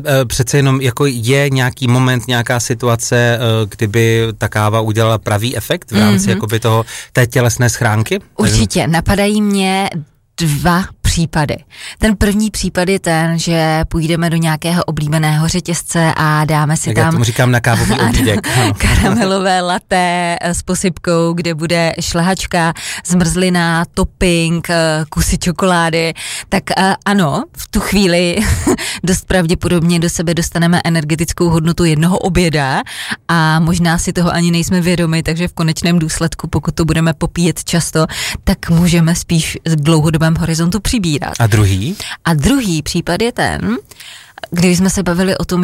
přece jenom jako je nějaký moment, nějaká situace, kdyby ta káva udělala pravý efekt v rámci jakoby té tělesné schránky? Určitě, napadají mě 2 případy. Ten první případ je ten, že půjdeme do nějakého oblíbeného řetězce a dáme si jak tam... Já tomu říkám na kávový obídek. Karamelové latte s posypkou, kde bude šlehačka, zmrzlina, topping, kusy čokolády. Tak ano, v tu chvíli dost pravděpodobně do sebe dostaneme energetickou hodnotu jednoho oběda a možná si toho ani nejsme vědomi, takže v konečném důsledku, pokud to budeme popíjet často, tak můžeme spíš v dlouhodobém horizontu přibírat. A druhý? A druhý případ je ten, když jsme se bavili o tom,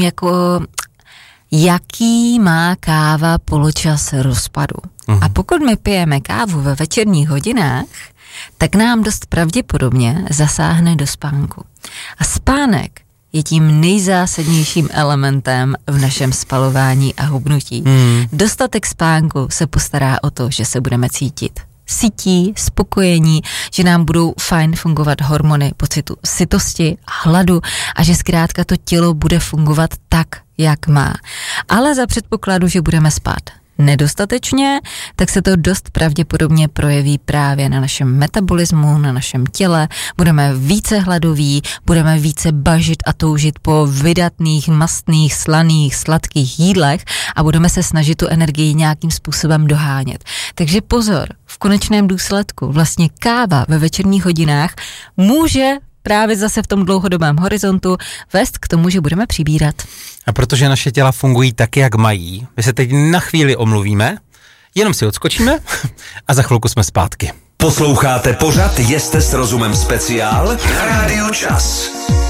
jaký má káva poločas rozpadu. A pokud my pijeme kávu ve večerních hodinách, tak nám dost pravděpodobně zasáhne do spánku. A spánek je tím nejzásadnějším elementem v našem spalování a hubnutí. Dostatek spánku se postará o to, že se budeme cítit sytí, spokojení, že nám budou fajn fungovat hormony pocitu sytosti a hladu a že zkrátka to tělo bude fungovat tak, jak má. Ale za předpokladu, že budeme spát nedostatečně, tak se to dost pravděpodobně projeví právě na našem metabolismu, na našem těle, budeme více hladoví, budeme více bažit a toužit po vydatných, mastných, slaných, sladkých jídlech a budeme se snažit tu energii nějakým způsobem dohánět. Takže pozor, v konečném důsledku vlastně káva ve večerních hodinách může právě zase v tom dlouhodobém horizontu vést k tomu, že budeme přibírat. A protože naše těla fungují tak, jak mají, my se teď na chvíli omluvíme, jenom si odskočíme a za chvilku jsme zpátky. Posloucháte pořad Jeste s rozumem speciál na Rádiu Čas.